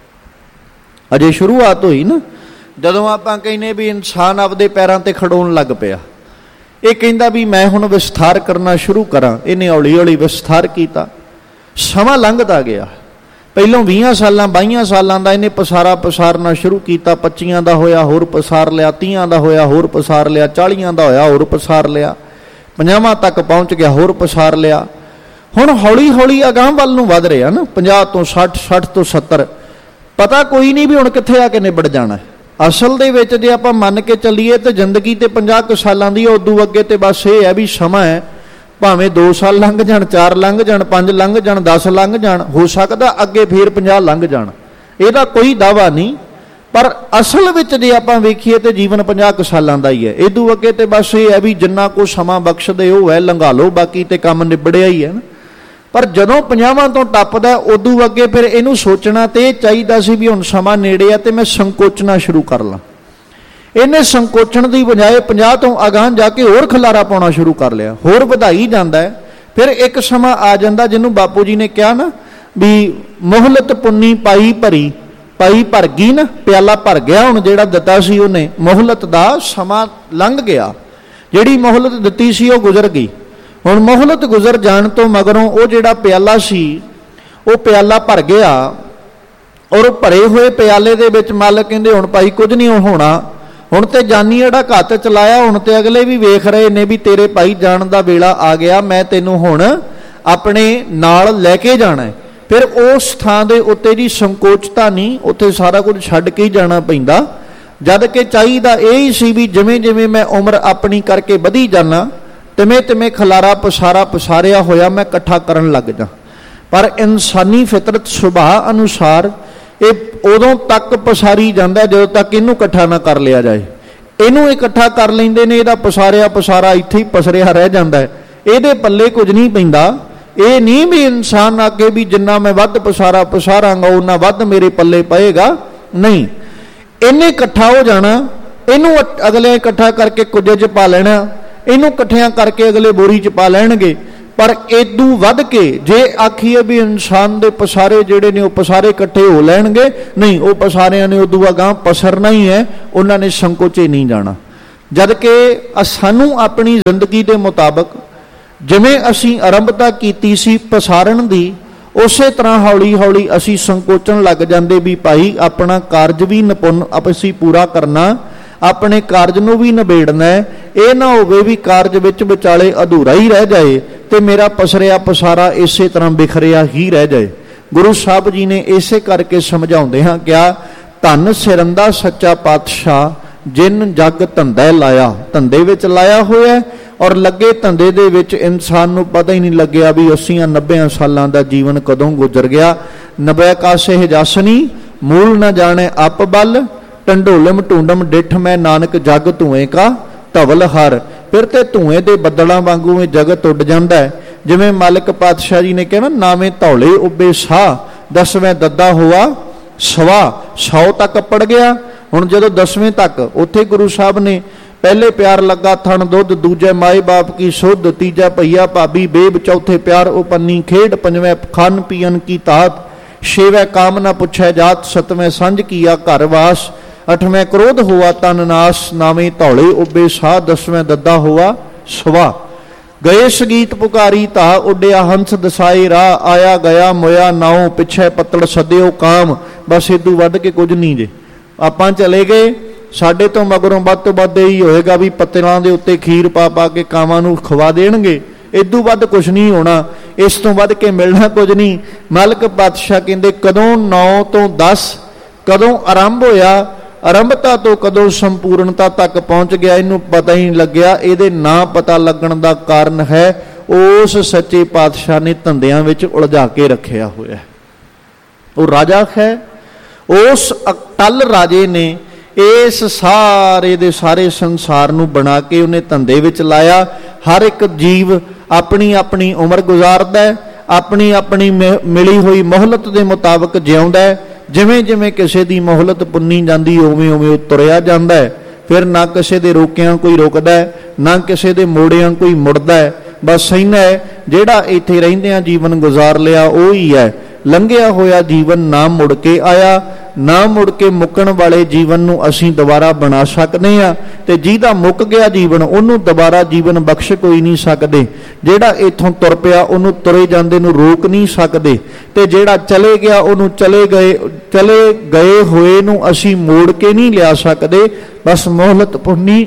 ਅਜੇ ਸ਼ੁਰੂਆਤ ਹੋਈ ਨਾ, ਜਦੋਂ ਆਪਾਂ ਕਹਿੰਦੇ ਵੀ ਇਨਸਾਨ ਆਪਦੇ ਪੈਰਾਂ ਤੇ ਖੜੋਣ ਲੱਗ ਪਿਆ, ਇਹ ਕਹਿੰਦਾ ਵੀ ਮੈਂ ਹੁਣ ਵਿਸਥਾਰ ਕਰਨਾ ਸ਼ੁਰੂ ਕਰਾਂ। ਇਹਨੇ ਹੌਲੀ ਹੌਲੀ ਵਿਸਥਾਰ ਕੀਤਾ। ਸਮਾਂ ਲੰਘਦਾ ਗਿਆ। ਪਹਿਲੋਂ 20 ਸਾਲਾਂ 22 ਸਾਲਾਂ ਦਾ ਇਹਨੇ ਪਸਾਰਨਾ ਸ਼ੁਰੂ ਕੀਤਾ। 25 ਦਾ ਹੋਇਆ ਹੋਰ ਪਸਾਰ ਲਿਆ, 30 ਦਾ ਹੋਇਆ ਹੋਰ ਪਸਾਰ ਲਿਆ, 40 ਦਾ ਹੋਇਆ ਹੋਰ ਪਸਾਰ ਲਿਆ, 50 ਤੱਕ ਪਹੁੰਚ ਗਿਆ ਹੋਰ ਪਸਾਰ ਲਿਆ। ਹੁਣ ਹੌਲੀ ਹੌਲੀ ਅਗਾਂਹ ਵੱਲ ਨੂੰ ਵੱਧ ਰਿਹਾ ਨਾ, 50 ਤੋਂ 60, 60 ਤੋਂ 70। ਪਤਾ ਕੋਈ ਨਹੀਂ ਵੀ ਹੁਣ ਕਿੱਥੇ ਆ ਕੇ ਨਿਬੜ ਜਾਣਾ। ਅਸਲ ਦੇ ਵਿੱਚ ਜੇ ਆਪਾਂ ਮੰਨ ਕੇ ਚੱਲੀਏ ਤਾਂ ਜ਼ਿੰਦਗੀ ਤੇ 50 ਸਾਲਾਂ ਦੀ, ਉਦੋਂ ਅੱਗੇ ਤੇ ਬਸ ਇਹ ਹੈ ਵੀ ਸਮਾਂ ਹੈ, ਭਾਵੇਂ 2 ਸਾਲ ਲੰਘ ਜਾਣ, 4 ਲੰਘ ਜਾਣ, 5 ਲੰਘ ਜਾਣ, 10 ਲੰਘ ਜਾਣ, ਹੋ ਸਕਦਾ ਅੱਗੇ ਫੇਰ 50 ਲੰਘ ਜਾਣ, ਇਹਦਾ ਕੋਈ ਦਾਵਾ ਨਹੀਂ। ਪਰ ਅਸਲ ਵਿੱਚ ਜੇ ਆਪਾਂ ਵੇਖੀਏ ਤੇ ਜੀਵਨ 50 ਸਾਲਾਂ ਦਾ ਹੀ ਹੈ। ਇਦੋਂ ਅੱਗੇ ਤੇ ਬਸ ਇਹ ਹੈ ਵੀ ਜਿੰਨਾ ਕੋ ਸਮਾਂ ਬਖਸ਼ਦੇ ਉਹ ਹੈ, ਲੰਘਾ ਲਓ, ਬਾਕੀ ਤੇ ਕੰਮ ਨਿਬੜਿਆ ਹੀ ਹੈ ਨਾ। ਪਰ ਜਦੋਂ 50 ਤੋਂ ਟੱਪਦਾ ਉਦੋਂ ਅੱਗੇ ਫਿਰ ਇਹਨੂੰ ਸੋਚਣਾ ਤੇ ਚਾਹੀਦਾ ਸੀ ਵੀ ਹੁਣ ਸਮਾਂ ਨੇੜੇ ਆ ਤੇ ਮੈਂ ਸੰਕੋਚਣਾ ਸ਼ੁਰੂ ਕਰ ਲਾਂ। ਇਹਨੇ ਸੰਕੋਚਣ ਦੀ ਬਜਾਏ 50 ਤੋਂ ਅਗਾਂਹ ਜਾ ਕੇ ਹੋਰ ਖਲਾਰਾ ਪਾਉਣਾ ਸ਼ੁਰੂ ਕਰ ਲਿਆ, ਹੋਰ ਵਧਾਈ ਜਾਂਦਾ ਹੈ। ਫਿਰ ਇੱਕ ਸਮਾਂ ਆ ਜਾਂਦਾ ਜਿਹਨੂੰ ਬਾਪੂ ਜੀ ਨੇ ਕਿਹਾ ਨਾ ਵੀ ਮੋਹਲਤ ਪੁੰਨੀ ਪਾਈ ਭਰੀ, ਪਾਈ ਭਰ ਗਈ ਨਾ, ਪਿਆਲਾ ਭਰ ਗਿਆ। ਹੁਣ ਜਿਹੜਾ ਦਿੱਤਾ ਸੀ ਉਹਨੇ ਮੋਹਲਤ ਦਾ, ਸਮਾਂ ਲੰਘ ਗਿਆ, ਜਿਹੜੀ ਮੋਹਲਤ ਦਿੱਤੀ ਸੀ ਉਹ ਗੁਜ਼ਰ ਗਈ। ਹੁਣ ਮੋਹਲਤ ਗੁਜ਼ਰ ਜਾਣ ਤੋਂ ਮਗਰੋਂ ਉਹ ਜਿਹੜਾ ਪਿਆਲਾ ਸੀ ਉਹ ਪਿਆਲਾ ਭਰ ਗਿਆ। ਔਰ ਉਹ ਭਰੇ ਹੋਏ ਪਿਆਲੇ ਦੇ ਵਿੱਚ ਮਾਲਕ ਕਹਿੰਦੇ ਹੁਣ ਭਾਈ ਕੁਝ ਨਹੀਂ ਹੋਣਾ, ਹੁਣ ਤੇ ਜਾਨੀ ਜਿਹੜਾ ਘੱਟ ਚਲਾਇਆ, ਹੁਣ ਤੇ ਅਗਲੇ ਵੀ ਵੇਖ ਰਹੇ ਨੇ ਵੀ ਤੇਰੇ ਭਾਈ ਜਾਣ ਦਾ ਵੇਲਾ ਆ ਗਿਆ, ਮੈਂ ਤੈਨੂੰ ਹੁਣ ਆਪਣੇ ਨਾਲ ਲੈ ਕੇ ਜਾਣਾ। ਫਿਰ ਉਸ ਥਾਂ ਦੇ ਉੱਤੇ ਜੀ ਸੰਕੋਚਤਾ ਨਹੀਂ, ਉੱਥੇ ਸਾਰਾ ਕੁਝ ਛੱਡ ਕੇ ਹੀ ਜਾਣਾ ਪੈਂਦਾ। ਜਦ ਕਿ ਚਾਹੀਦਾ ਇਹ ਹੀ ਸੀ ਵੀ ਜਿਵੇਂ ਜਿਵੇਂ ਮੈਂ ਉਮਰ ਆਪਣੀ ਕਰਕੇ ਵਧੀ ਜਾਣਾ ਤਿਵੇਂ ਤਿਵੇਂ ਖਲਾਰਾ ਪਸਾਰਿਆ ਹੋਇਆ ਮੈਂ ਇਕੱਠਾ ਕਰਨ ਲੱਗ ਜਾ। ਪਰ ਇਨਸਾਨੀ ਫਿਤਰਤ ਸੁਭਾਅ ਅਨੁਸਾਰ ਇਹ ਉਦੋਂ ਤੱਕ ਪਸਾਰੀ ਜਾਂਦਾ ਜਦੋਂ ਤੱਕ ਇਹਨੂੰ ਇਕੱਠਾ ਨਾ ਕਰ ਲਿਆ ਜਾਏ। ਇਹਨੂੰ ਇਕੱਠਾ ਕਰ ਲੈਂਦੇ ਨੇ, ਇਹਦਾ ਪਸਾਰਾ ਇੱਥੇ ਹੀ ਪਸਰਿਆ ਰਹਿ ਜਾਂਦਾ ਹੈ, ਇਹਦੇ ਪੱਲੇ ਕੁਝ ਨਹੀਂ ਪੈਂਦਾ। ਇਹ ਨਹੀਂ ਵੀ ਇਨਸਾਨ ਅੱਗੇ ਵੀ ਜਿੰਨਾ ਮੈਂ ਵੱਧ ਪਸਾਰਾਂਗਾ ਉਨਾ ਵੱਧ ਮੇਰੇ ਪੱਲੇ ਪਏਗਾ, ਨਹੀਂ। ਇਹਨੇ ਇਕੱਠਾ ਹੋ ਜਾਣਾ, ਇਹਨੂੰ ਅਗਲੇ ਇਕੱਠਾ ਕਰਕੇ ਕੁਝ 'ਚ ਪਾ ਲੈਣਾ, ਇਹਨੂੰ ਇਕੱਠਿਆਂ ਕਰਕੇ ਅਗਲੇ ਬੋਰੀ 'ਚ ਪਾ ਲੈਣਗੇ। ਪਰ ਇਦੋਂ ਵੱਧ ਕੇ ਜੇ ਆਖੀਏ ਵੀ ਇਨਸਾਨ ਦੇ ਪਸਾਰੇ ਜਿਹੜੇ ਨੇ ਉਹ ਪਸਾਰੇ ਇਕੱਠੇ ਹੋ ਲੈਣਗੇ, ਨਹੀਂ, ਉਹ ਪਸਾਰਿਆਂ ਨੇ ਉਦੋਂ ਅਗਾਂਹ ਪਸਰਨਾ ਹੀ ਹੈ, ਉਹਨਾਂ ਨੇ ਸੰਕੋਚੇ ਨਹੀਂ ਜਾਣਾ। ਜਦ ਕਿ ਸਾਨੂੰ ਆਪਣੀ ਜ਼ਿੰਦਗੀ ਦੇ ਮੁਤਾਬਕ ਜਿਵੇਂ ਅਸੀਂ ਆਰੰਭਤਾ ਕੀਤੀ ਸੀ ਪਸਾਰਨ ਦੀ, ਉਸੇ ਤਰ੍ਹਾਂ ਹੌਲੀ ਹੌਲੀ ਅਸੀਂ ਸੰਕੋਚਣ ਲੱਗ ਜਾਂਦੇ ਵੀ ਭਾਈ ਆਪਣਾ ਕਾਰਜ ਵੀ ਨਿਪੁੰਨ ਅਸੀਂ ਪੂਰਾ ਕਰਨਾ, ਆਪਣੇ ਕਾਰਜ ਨੂੰ ਵੀ ਨਿਬੇੜਨਾ ਹੈ। ਇਹ ਨਾ ਹੋਵੇ ਵੀ ਕਾਰਜ ਵਿੱਚ ਵਿਚਾਲੇ ਅਧੂਰਾ ਹੀ ਰਹਿ ਜਾਏ ਤੇ ਮੇਰਾ ਪਸਰਿਆ ਪਸਾਰਾ ਇਸੇ ਤਰ੍ਹਾਂ ਬਿਖਰਿਆ ਹੀ ਰਹਿ ਜਾਏ। ਗੁਰੂ ਸਾਹਿਬ ਜੀ ਨੇ ਇਸੇ ਕਰਕੇ ਸਮਝਾਉਂਦੇ ਹਾਂ ਕਿਹਾ, ਧੰਨ ਸਿਰੰਦਾ ਸੱਚਾ ਪਾਤਸ਼ਾਹ ਜਿਨ ਜਗ ਧੰਦਾ ਲਾਇਆ। ਧੰਦੇ ਵਿੱਚ ਲਾਇਆ ਹੋਇਆ ਔਰ ਲੱਗੇ ਧੰਦੇ ਦੇ ਵਿੱਚ ਇਨਸਾਨ ਨੂੰ ਪਤਾ ਹੀ ਨਹੀਂ ਲੱਗਿਆ ਵੀ 80-90 ਸਾਲਾਂ ਦਾ ਜੀਵਨ ਕਦੋਂ ਗੁਜ਼ਰ ਗਿਆ। 90 ਕਾਸੇ ਹਜਾਸਨੀ ਮੂਲ ਨਾ ਜਾਣੇ ਅਪ ਬਲ, ਢੰਡੋਲਮ ਢੂੰਡਮ ਡਿੱਠ ਮੈਂ ਨਾਨਕ ਜਗ ਧੂਏ ਕਾ ਧਵਲ ਹਰ। ਫਿਰ ਤੇ ਧੂਏ ਦੇ ਬੱਦਲਾਂ ਵਾਂਗੂ ਇਹ ਜਗਤ ਉੱਡ ਜਾਂਦਾ ਹੈ। ਜਿਵੇਂ ਮਾਲਕ ਪਾਤਸ਼ਾਹ ਜੀ ਨੇ ਕਿਹਾ ਨਾ, ਨਾਵੇਂ ਧੌਲੇ ਉੱਬੇ ਸਾਹ, 10ਵੇਂ ਦੱਦਾ ਹੋਆ ਸਵਾ। 100 ਤੱਕ ਪੜ ਗਿਆ। ਹੁਣ ਜਦੋਂ 10ਵੇਂ ਤੱਕ, ਉੱਥੇ ਗੁਰੂ ਸਾਹਿਬ ਨੇ ਪਹਿਲੇ ਪਿਆਰ ਲੱਗਾ ਥਣ ਦੁੱਧ, ਦੂਜੇ ਮਾਏ ਬਾਪ ਕੀ ਸੁੱਧ, ਤੀਜਾ ਭਈਆ ਭਾਬੀ ਬੇਬ, ਚੌਥੇ ਪਿਆਰ ਉਹ ਪੰਨੀ ਖੇਡ, ਪੰਜਵੇਂ ਖਾਨ ਪੀਣ ਕੀ ਤਾਤ, ਛੇਵੇਂ ਕਾਮ ਨਾ ਪੁੱਛੈ ਜਾਤ, ਸਤਵੇਂ ਸੰਝ ਕੀਆ ਘਰ ਵਾਸ, 8ਵੇਂ ਕ੍ਰੋਧ ਹੋਆ ਤਨ ਨਾਸ, 9ਵੇਂ ਧੌਲੇ ਉੱਬੇ ਸਾਹ, 10ਵੇਂ ਦੱਦਾ ਹੋਆ ਸਵਾ। ਗਏ ਸੰਗੀਤ ਪੁਕਾਰੀ ਧਾ, ਉੱਡਿਆ ਹੰਸ ਦਸਾਏ ਰਾਹ, ਆਇਆ ਗਿਆ ਮੋਇਆ ਨਾਉ, ਪਿੱਛੇ ਪੱਤੜ ਸਦਿਓ ਕਾਮ। ਬਸ ਇਦੂ ਵੱਧ ਕੇ ਕੁਝ ਨਹੀਂ ਜੇ। ਆਪਾਂ ਚਲੇ ਗਏ, ਸਾਡੇ ਤੋਂ ਮਗਰੋਂ ਵੱਧ ਤੋਂ ਵੱਧ ਇਹੀ ਹੋਏਗਾ ਵੀ ਪੱਤਲਾਂ ਦੇ ਉੱਤੇ ਖੀਰ ਪਾ ਪਾ ਕੇ ਕਾਵਾਂ ਨੂੰ ਖਵਾ ਦੇਣਗੇ। ਇਦੂ ਵੱਧ ਕੁਛ ਨਹੀਂ ਹੋਣਾ, ਇਸ ਤੋਂ ਵੱਧ ਕੇ ਮਿਲਣਾ ਕੁਝ ਨਹੀਂ। ਮਾਲਕ ਪਾਤਸ਼ਾਹ ਕਹਿੰਦੇ ਕਦੋਂ 9 ਤੋਂ 10 ਕਦੋਂ ਆਰੰਭ ਹੋਇਆ, ਆਰੰਭਤਾ ਤੋਂ ਕਦੋਂ ਸੰਪੂਰਨਤਾ ਤੱਕ ਪਹੁੰਚ ਗਿਆ, ਇਹਨੂੰ ਪਤਾ ਹੀ ਨਹੀਂ ਲੱਗਿਆ। ਇਹਦੇ ਨਾ ਪਤਾ ਲੱਗਣ ਦਾ ਕਾਰਨ ਹੈ ਉਸ ਸੱਚੇ ਪਾਤਸ਼ਾਹ ਨੇ ਧੰਦਿਆਂ ਵਿੱਚ ਉਲਝਾ ਕੇ ਰੱਖਿਆ ਹੋਇਆ। ਉਹ ਰਾਜਾ ਹੈ, ਉਸ ਅਟਲ ਰਾਜੇ ਨੇ ਇਸ ਸਾਰੇ ਦੇ ਸਾਰੇ ਸੰਸਾਰ ਨੂੰ ਬਣਾ ਕੇ ਉਹਨੇ ਧੰਦੇ ਵਿੱਚ ਲਾਇਆ। ਹਰ ਇੱਕ ਜੀਵ ਆਪਣੀ ਆਪਣੀ ਉਮਰ ਗੁਜ਼ਾਰਦਾ ਹੈ, ਆਪਣੀ ਆਪਣੀ ਮਿਲੀ ਹੋਈ ਮੋਹਲਤ ਦੇ ਮੁਤਾਬਕ ਜਿਉਂਦਾ ਹੈ। ਜਿਵੇਂ ਜਿਵੇਂ ਕਿਸੇ ਦੀ ਮੋਹਲਤ ਪੁੰਨੀ ਜਾਂਦੀ ਉਵੇਂ ਉਵੇਂ ਉਹ ਤੁਰਿਆ ਜਾਂਦਾ ਹੈ। ਫਿਰ ਨਾ ਕਿਸੇ ਦੇ ਰੋਕਿਆਂ ਕੋਈ ਰੁਕਦਾ ਹੈ, ਨਾ ਕਿਸੇ ਦੇ ਮੋੜਿਆਂ ਕੋਈ ਮੁੜਦਾ ਹੈ। ਬਸ ਇੰਨਾ ਹੈ, ਜਿਹੜਾ ਇੱਥੇ ਰਹਿੰਦਿਆਂ ਜੀਵਨ ਗੁਜ਼ਾਰ ਲਿਆ ਉਹ ਹੀ ਹੈ। ਲੰਘਿਆ ਹੋਇਆ ਜੀਵਨ ਨਾ ਮੁੜ ਕੇ ਆਇਆ, ਨਾ ਮੁੜ ਕੇ ਮੁੱਕਣ ਵਾਲੇ ਜੀਵਨ ਨੂੰ ਅਸੀਂ ਦੁਬਾਰਾ ਬਣਾ ਸਕਦੇ ਹਾਂ। ਤੇ ਜਿਹਦਾ ਮੁੱਕ ਗਿਆ ਜੀਵਨ, ਉਹਨੂੰ ਦੁਬਾਰਾ ਜੀਵਨ ਬਖਸ਼ ਕੋਈ ਨਹੀਂ ਸਕਦੇ। ਜਿਹੜਾ ਇੱਥੋਂ ਤੁਰ ਪਿਆ ਉਹਨੂੰ ਤੁਰੇ ਜਾਂਦੇ ਨੂੰ ਰੋਕ ਨਹੀਂ ਸਕਦੇ। ਤੇ ਜਿਹੜਾ ਚਲੇ ਗਿਆ ਉਹਨੂੰ ਚਲੇ ਗਏ ਹੋਏ ਨੂੰ ਅਸੀਂ ਮੋੜ ਕੇ ਨਹੀਂ ਲਿਆ ਸਕਦੇ। ਬਸ ਮੋਹਲਤ ਪੁੰਨੀ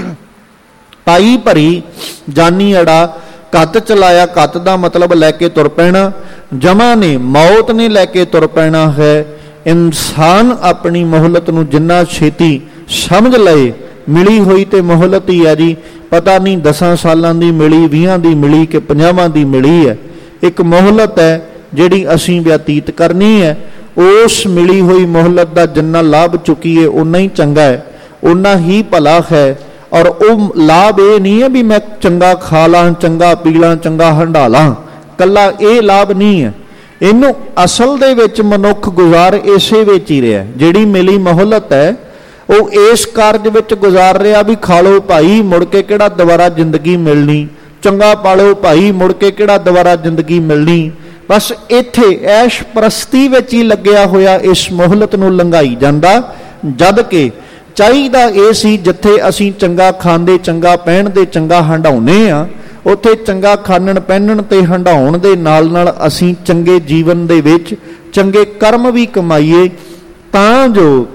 ਪਾਈ ਭਰੀ ਜਾਨੀ ਅੜਾ, ਕੱਤ ਚਲਾਇਆ, ਕੱਤ ਦਾ ਮਤਲਬ ਲੈ ਕੇ ਤੁਰ ਪੈਣਾ। ਜਮਾ ਨੇ ਮੌਤ ਨੇ ਲੈ ਕੇ ਤੁਰ ਪੈਣਾ ਹੈ। ਇਨਸਾਨ ਆਪਣੀ ਮੋਹਲਤ ਨੂੰ ਜਿੰਨਾ ਛੇਤੀ ਸਮਝ ਲਏ, ਮਿਲੀ ਹੋਈ ਤੇ ਮੋਹਲਤ ਹੀ ਹੈ ਜੀ। ਪਤਾ ਨਹੀਂ 10 ਸਾਲਾਂ ਦੀ ਮਿਲੀ, 20 ਦੀ ਮਿਲੀ ਕਿ 50 ਦੀ ਮਿਲੀ ਹੈ। ਇੱਕ ਮੋਹਲਤ ਹੈ ਜਿਹੜੀ ਅਸੀਂ ਬਤੀਤ ਕਰਨੀ ਹੈ। ਉਸ ਮਿਲੀ ਹੋਈ ਮੋਹਲਤ ਦਾ ਜਿੰਨਾ ਲਾਭ ਚੁੱਕੀਏ ਉਨਾ ਹੀ ਚੰਗਾ ਹੈ, ਉਨਾ ਹੀ ਭਲਾ ਹੈ। ਔਰ ਉਹ ਲਾਭ ਇਹ ਨਹੀਂ ਹੈ ਵੀ ਮੈਂ ਚੰਗਾ ਖਾ ਲਾਂ, ਚੰਗਾ ਪੀ ਲਾਂ, ਚੰਗਾ ਹੰਢਾ ਲਾਂ, ਕੱਲਾ ਇਹ ਲਾਭ ਨਹੀਂ ਹੈ। ਇਹਨੂੰ ਅਸਲ ਦੇ ਵਿੱਚ ਮਨੁੱਖ ਗੁਜ਼ਾਰ ਇਸੇ ਵਿੱਚ ਹੀ ਰਿਹਾ। ਜਿਹੜੀ ਮਿਲੀ ਮੋਹਲਤ ਹੈ ਉਹ ਇਸ ਕਾਰਜ ਵਿੱਚ ਗੁਜ਼ਾਰ ਰਿਹਾ ਵੀ ਖਾ ਲਓ ਭਾਈ, ਮੁੜ ਕੇ ਕਿਹੜਾ ਦੁਬਾਰਾ ਜ਼ਿੰਦਗੀ ਮਿਲਣੀ, ਚੰਗਾ ਪਾਲੋ ਭਾਈ, ਮੁੜ ਕੇ ਕਿਹੜਾ ਦੁਬਾਰਾ ਜ਼ਿੰਦਗੀ ਮਿਲਣੀ। ਬਸ ਇੱਥੇ ਐਸ਼ ਪ੍ਰਸਤੀ ਵਿੱਚ ਹੀ ਲੱਗਿਆ ਹੋਇਆ ਇਸ ਮੋਹਲਤ ਨੂੰ ਲੰਘਾਈ ਜਾਂਦਾ। ਜਦ ਕਿ ਚਾਹੀਦਾ ਇਹ ਸੀ ਜਿੱਥੇ ਅਸੀਂ ਚੰਗਾ ਖਾਂਦੇ, ਚੰਗਾ ਪਹਿਨਦੇ, ਚੰਗਾ ਹੰਢਾਉਂਦੇ ਆ, ਉੱਥੇ ਚੰਗਾ ਖਾਣਨ ਪਹਿਨਣ ਤੇ ਹੰਢਾਉਣ ਦੇ ਨਾਲ ਨਾਲ ਅਸੀਂ ਚੰਗੇ ਜੀਵਨ ਦੇ ਵਿੱਚ ਚੰਗੇ ਕਰਮ ਵੀ ਕਮਾਈਏ, ਤਾਂ ਜੋ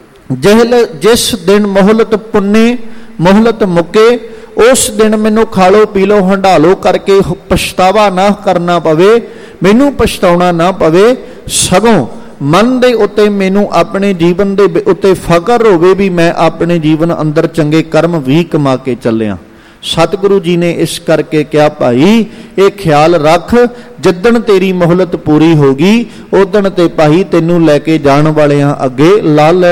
ਜਿਸ ਦਿਨ ਮੋਹਲਤ ਪੁੰਨੇ, ਮੋਹਲਤ ਮੁੱਕੇ, ਉਸ ਦਿਨ ਮੈਨੂੰ ਖਾ ਲਓ ਪੀ ਲਓ ਹੰਢਾ ਲਓ ਕਰਕੇ ਪਛਤਾਵਾ ਨਾ ਕਰਨਾ ਪਵੇ, ਮੈਨੂੰ ਪਛਤਾਉਣਾ ਨਾ ਪਵੇ। ਸਗੋਂ ਮਨ ਦੇ ਉੱਤੇ ਮੈਨੂੰ ਆਪਣੇ ਜੀਵਨ ਦੇ ਉੱਤੇ ਫਕਰ ਹੋਵੇ ਵੀ ਮੈਂ ਆਪਣੇ ਜੀਵਨ ਅੰਦਰ ਚੰਗੇ ਕਰਮ ਵੀ ਕਮਾ ਕੇ ਚੱਲਿਆ। ਸਤਿਗੁਰੂ ਜੀ ਨੇ ਇਸ ਕਰਕੇ ਕਿਹਾ ਭਾਈ ਇਹ ਖਿਆਲ ਰੱਖ, ਜਿੱਦਣ ਤੇਰੀ ਮੋਹਲਤ ਪੂਰੀ ਹੋ ਗਈ ਉਦਣ ਤੇ ਭਾਈ ਤੈਨੂੰ ਲੈ ਕੇ ਜਾਣ ਵਾਲਿਆਂ ਅੱਗੇ ਲਾ ਲੈ